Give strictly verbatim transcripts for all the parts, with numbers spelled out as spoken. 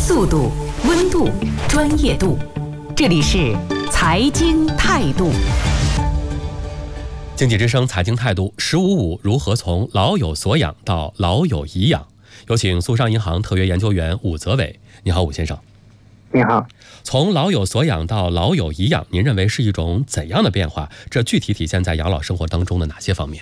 速度、温度、专业度，这里是财经态度。 经济之声财经态度十五五如何从老有所养到老有颐养？有请苏商银行特约研究员武则伟。你好，武先生。 你好。 从老有所养到老有颐养，您认为是一种怎样的变化？这具体体现在养老生活当中的哪些方面？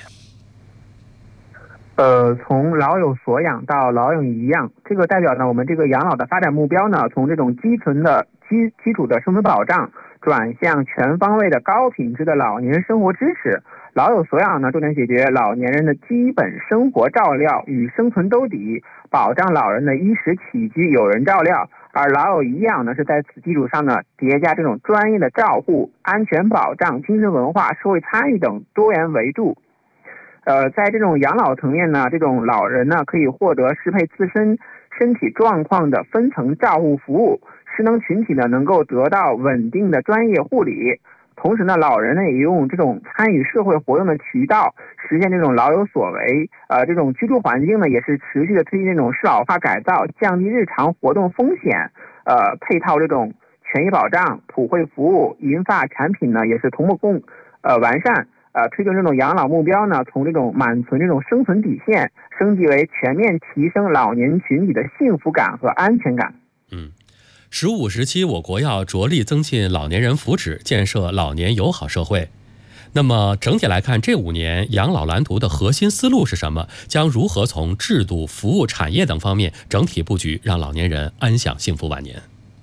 呃，从老有所养到老有颐养，这个代表呢，我们这个养老的发展目标呢，从这种基层的基基础的生存保障，转向全方位的高品质的老年生活支持。老有所养呢，就能解决老年人的基本生活照料与生存兜底，保障老人的衣食起居有人照料。而老有颐养呢，是在此基础上呢，叠加这种专业的照护、安全保障、精神文化、社会参与等多元维度。呃，在这种养老层面呢，这种老人呢可以获得适配自身身体状况的分层照护服务，失能群体呢能够得到稳定的专业护理。同时呢，老人呢也用这种参与社会活动的渠道，实现这种老有所为。呃，这种居住环境呢也是持续的推进这种适老化改造，降低日常活动风险。呃，配套这种权益保障、普惠服务、银发产品呢也是同步共呃完善。呃，推动这种养老目标呢，从这种满存这种生存底线，升级为全面提升老年群体的幸福感和安全感。 嗯，十五时期，我国要着力增进老年人福祉，建设老年友好社会。那么整体来看，这五年养老蓝图的核心思路是什么？将如何从制度、服务、产业等方面整体布局，让老年人安享幸福晚年？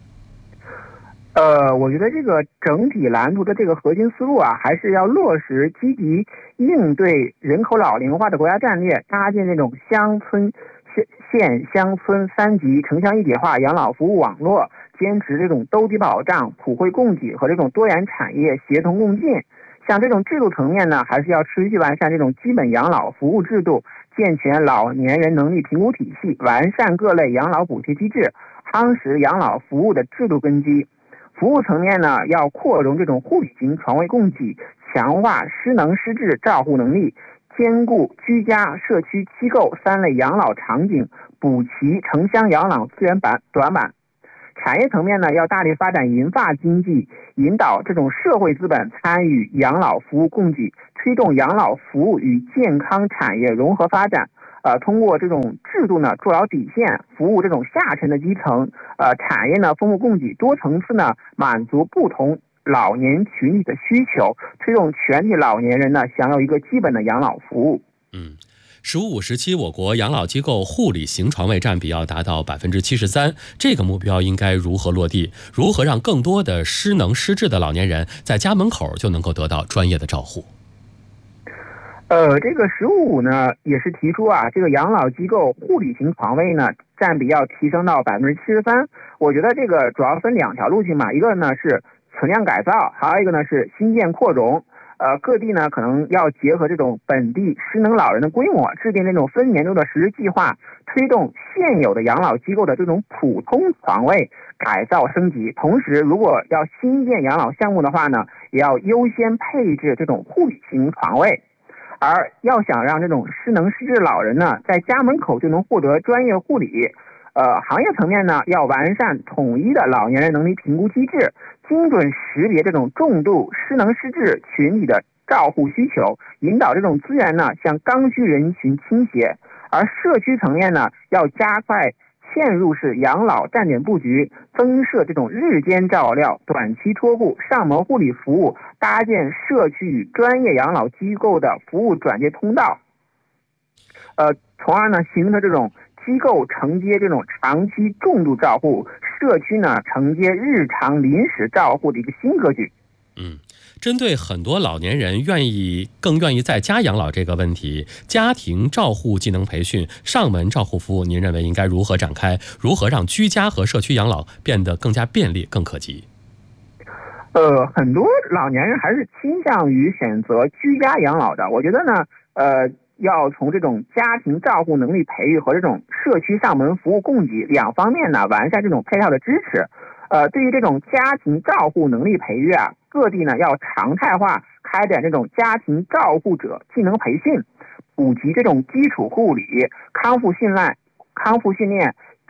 呃，我觉得这个整体蓝图的这个核心思路啊，还是要落实积极应对人口老龄化的国家战略，搭建这种乡村、县乡村三级城乡一体化养老服务网络，坚持这种兜底保障、普惠供给和这种多元产业协同共进。像这种制度层面呢，还是要持续完善这种基本养老服务制度，健全老年人能力评估体系，完善各类养老补贴机制，夯实养老服务的制度根基。服务层面呢，要扩容这种护理型床位供给，强化失能失智照护能力，兼顾居家、社区、机构三类养老场景，补齐城乡养老资源板短板。产业层面呢，要大力发展银发经济，引导这种社会资本参与养老服务供给，推动养老服务与健康产业融合发展。呃，通过这种制度呢，筑牢底线，服务这种下沉的基层，呃，产业呢丰富供给，多层次呢满足不同老年群体的需求，推动全体老年人呢享有一个基本的养老服务。 嗯，十五五时期，我国养老机构护理型床位占比要达到百分之七十三，这个目标应该如何落地？如何让更多的失能失智的老年人在家门口就能够得到专业的照护？ 呃，这个十五五呢，也是提出啊，这个养老机构护理型床位呢，占比要提升到百分之七十三。我觉得这个主要分两条路径嘛，一个呢是存量改造，还有一个呢是新建扩容。呃，各地呢可能要结合这种本地失能老人的规模，制定这种分年度的实施计划，推动现有的养老机构的这种普通床位改造升级。同时，如果要新建养老项目的话呢，也要优先配置这种护理型床位。而要想让这种失能失智老人呢，在家门口就能获得专业护理，呃，行业层面呢，要完善统一的老年人能力评估机制，精准识别这种重度失能失智群体的照护需求，引导这种资源呢向刚需人群倾斜。而社区层面呢，要加快嵌入式养老站点布局，增设这种日间照料、短期托护、上门护理服务，搭建社区与专业养老机构的服务转接通道，呃，从而呢形成这种机构承接这种长期重度照护，社区呢承接日常临时照护的一个新格局。 嗯，针对很多老年人愿意更愿意在家养老这个问题，家庭照护技能培训、上门照护服务，您认为应该如何展开？如何让居家和社区养老变得更加便利、更可及？ 呃，很多老年人还是倾向于选择居家养老的。我觉得呢，呃，要从这种家庭照护能力培育和这种社区上门服务供给两方面呢，完善这种配套的支持。呃，对于这种家庭照护能力培育啊，各地呢要常态化开展这种家庭照护者技能培训，普及这种基础护理、康复训练、康复训练、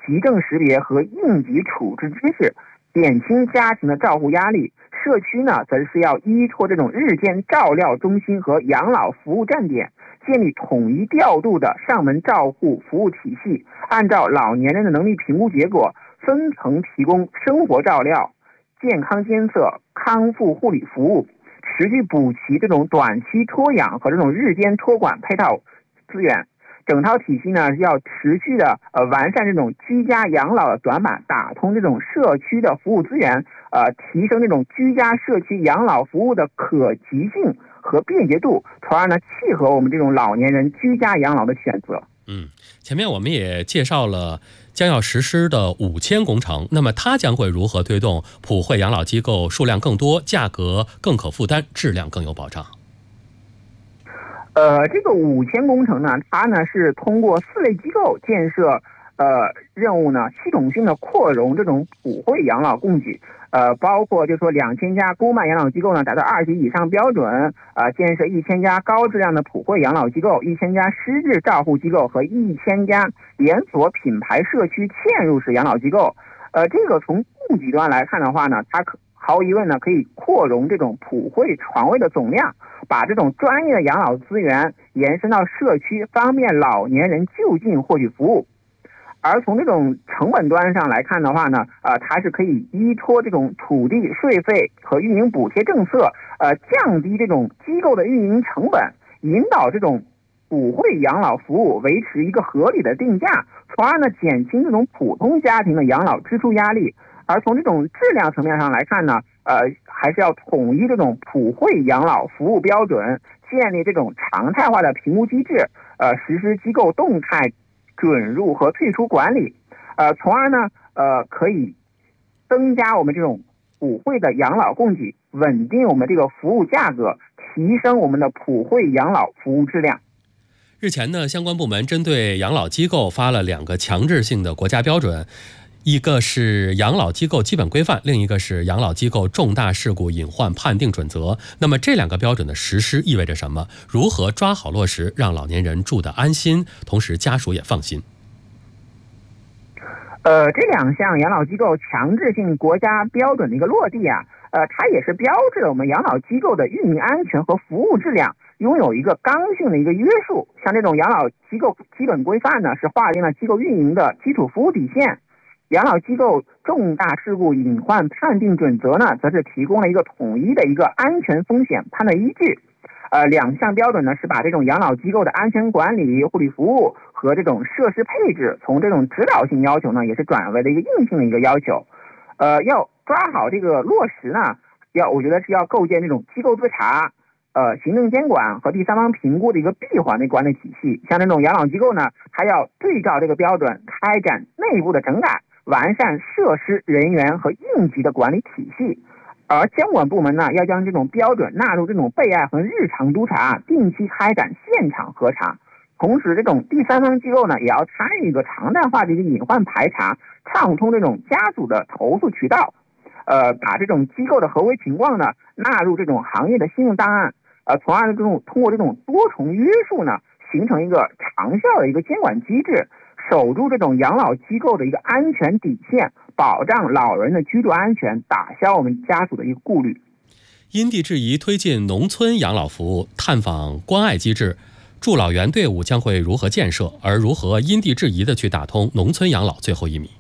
急症识别和应急处置知识，减轻家庭的照护压力。社区呢，则是要依托这种日间照料中心和养老服务站点，建立统一调度的上门照护服务体系，按照老年人的能力评估结果，分层提供生活照料、健康监测、康复护理服务，持续补齐这种短期托养和这种日间托管配套资源。整套体系呢，要持续的呃完善这种居家养老的短板，打通这种社区的服务资源，呃提升这种居家社区养老服务的可及性和便捷度，从而呢契合我们这种老年人居家养老的选择。 嗯，前面我们也介绍了将要实施的五千工程，那么它将会如何推动普惠养老机构数量更多、价格更可负担、质量更有保障？ 呃，这个五千工程呢，它呢是通过四类机构建设呃任务呢，系统性的扩容这种普惠养老供给，呃，包括就是说两千家公办养老机构呢达到二级以上标准，呃，建设一千家高质量的普惠养老机构，一千家失智照护机构和一千家连锁品牌社区嵌入式养老机构。呃，这个从供给端来看的话呢，它可毫无疑问呢，可以扩容这种普惠床位的总量，把这种专业的养老资源延伸到社区，方便老年人就近获取服务。而从这种成本端上来看的话呢，呃，它是可以依托这种土地税费和运营补贴政策，呃，降低这种机构的运营成本，引导这种普惠养老服务维持一个合理的定价，从而呢减轻这种普通家庭的养老支出压力。而从这种质量层面上来看呢，呃，还是要统一这种普惠养老服务标准，建立这种常态化的评估机制，呃，实施机构动态准入和退出管理，呃，从而呢，呃，可以增加我们这种普惠的养老供给，稳定我们这个服务价格，提升我们的普惠养老服务质量。 日前呢，相关部门针对养老机构发了两个强制性的国家标准。一个是养老机构基本规范，另一个是养老机构重大事故隐患判定准则。那么这两个标准的实施意味着什么？如何抓好落实，让老年人住得安心，同时家属也放心？ 呃，这两项养老机构强制性国家标准的一个落地啊，呃，它也是标志了我们养老机构的运营安全和服务质量拥有一个刚性的一个约束。像这种养老机构基本规范呢，是划定了机构运营的基础服务底线。养老机构重大事故隐患判定准则呢，则是提供了一个统一的一个安全风险判断依据。呃，两项标准呢，是把这种养老机构的安全管理、护理服务和这种设施配置，从这种指导性要求呢，也是转为了一个硬性的一个要求。呃，要抓好这个落实呢，要我觉得是要构建这种机构自查、呃行政监管和第三方评估的一个闭环的管理体系。像这种养老机构呢，还要对照这个标准开展内部的整改，完善设施、人员和应急的管理体系。而监管部门呢，要将这种标准纳入这种备案和日常督查，定期开展现场核查。同时，这种第三方机构呢，也要参与一个常态化的一个隐患排查，畅通这种家属的投诉渠道，呃，把这种机构的合规情况呢纳入这种行业的信用档案，呃，从而这种通过这种多重约束呢，形成一个长效的一个监管机制，守住这种养老机构的一个安全底线，保障老人的居住安全，打消我们家属的一个顾虑。 因地制宜推进农村养老服务，探访关爱机制，助老员队伍将会如何建设？而如何因地制宜的去打通农村养老最后一米？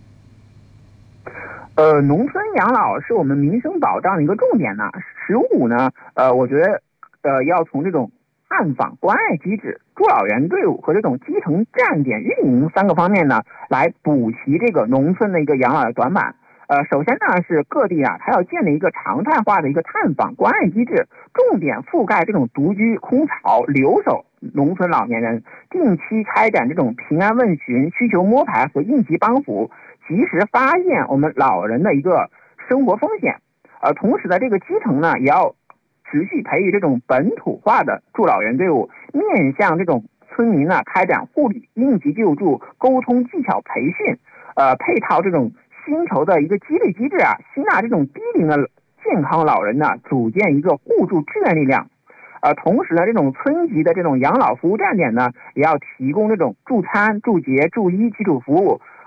呃，农村养老是我们民生保障的一个重点呢。十五呢，呃，我觉得呃要从这种探访关爱机制、助老员队伍和这种基层站点运营三个方面呢，来补齐这个农村的一个养老的短板。呃，首先呢是各地啊，它要建立一个常态化的一个探访关爱机制，重点覆盖这种独居、空巢、留守农村老年人，定期开展这种平安问询、需求摸排和应急帮扶，及时发现我们老人的一个生活风险。呃，同时呢，这个基层呢也要持续培育这种本土化的助老员队伍，面向这种村民呢开展护理、应急救助、沟通技巧培训，呃，配套这种薪酬的一个激励机制啊，吸纳这种低龄的健康老人呢，组建一个互助志愿力量。呃，同时呢，这种村级的这种养老服务站点呢，也要提供这种助餐、助洁、助医基础服务，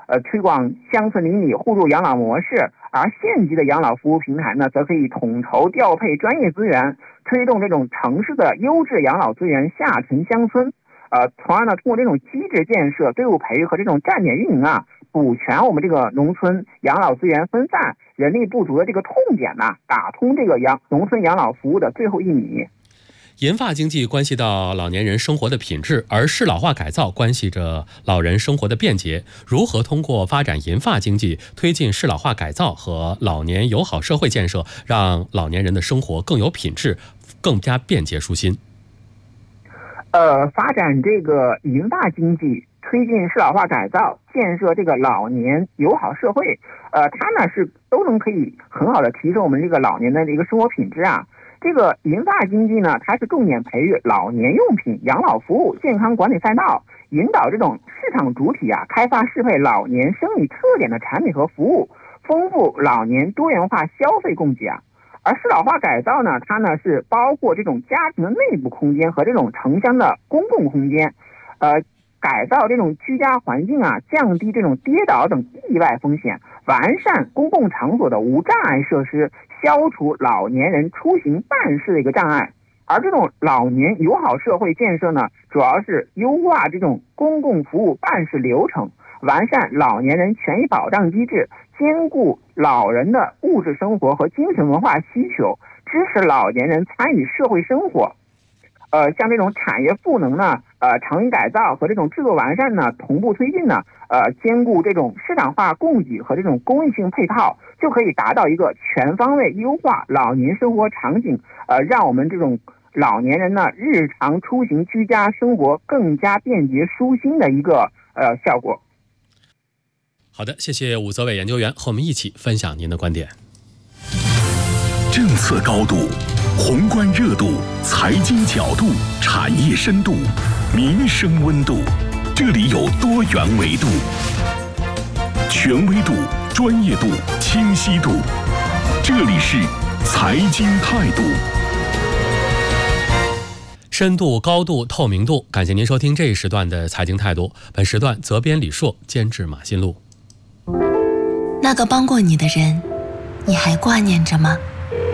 呃推广乡村邻里互助养老模式，而县级的养老服务平台呢，则可以统筹调配专业资源，推动这种城市的优质养老资源下沉乡村。呃，从而呢，通过这种机制建设、队伍培育和这种站点运营啊，补全我们这个农村养老资源分散、人力不足的这个痛点呢，打通这个养农村养老服务的最后一米。 银发经济关系到老年人生活的品质，而适老化改造关系着老人生活的便捷。如何通过发展银发经济，推进适老化改造和老年友好社会建设，让老年人的生活更有品质、更加便捷舒心？ 呃，发展这个银发经济，推进适老化改造，建设这个老年友好社会，呃，它呢是都能可以很好的提升我们这个老年的一个生活品质啊。这个银发经济呢，它是重点培育老年用品、养老服务、健康管理赛道，引导这种市场主体啊，开发适配老年生理特点的产品和服务，丰富老年多元化消费供给啊。而适老化改造呢，它呢是包括这种家庭的内部空间和这种城乡的公共空间，呃，改造这种居家环境啊，降低这种跌倒等意外风险，完善公共场所的无障碍设施，消除老年人出行办事的一个障碍。而这种老年友好社会建设呢，主要是优化这种公共服务办事流程，完善老年人权益保障机制，兼顾老人的物质生活和精神文化需求，支持老年人参与社会生活。呃，像这种产业赋能呢，呃，城域改造和这种制度完善呢，同步推进呢，呃，兼顾这种市场化供给和这种公益性配套，就可以达到一个全方位优化老年生活场景，呃，让我们这种老年人呢日常出行居家生活更加便捷舒心的一个呃效果。 好的，谢谢武则伟研究员和我们一起分享您的观点。 政策高度、宏观热度、财经角度、产业深度、民生温度，这里有多元维度，权威度、专业度、清晰度，这里是财经态度。 深度、高度、透明度，感谢您收听这一时段的财经态度。本时段责编李硕，监制马新路。 那个帮过你的人，你还挂念着吗？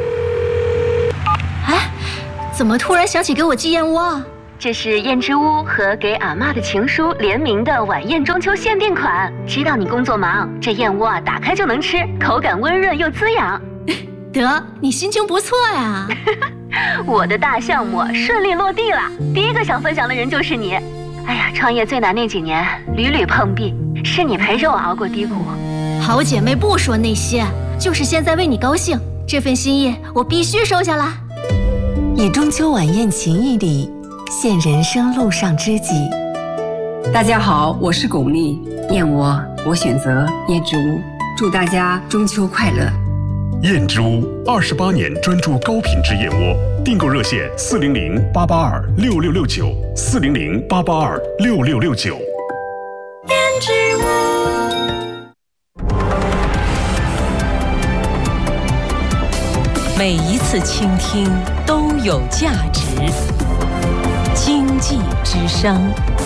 哎，怎么突然想起给我寄燕窝啊？ 这是燕之屋和给阿嬷的情书联名的晚宴中秋限定款。知道你工作忙，这燕窝啊打开就能吃，口感温润又滋养。 得，你心情不错呀。 我的大项目顺利落地了，第一个想分享的人就是你。哎呀，创业最难那几年，屡屡碰壁，是你陪着我熬过低谷。 好姐妹不说那些，就是现在为你高兴，这份心意我必须收下来。 以中秋晚宴情谊礼，献人生路上知己。 大家好，我是巩俐，燕窝我选择燕之屋，祝大家中秋快乐。 燕之屋二十八年专注高品质燕窝，订购热线四零零八八二六六六九四零零八八二六六六九。 燕之屋。 每一次倾听都有价值。经济之声。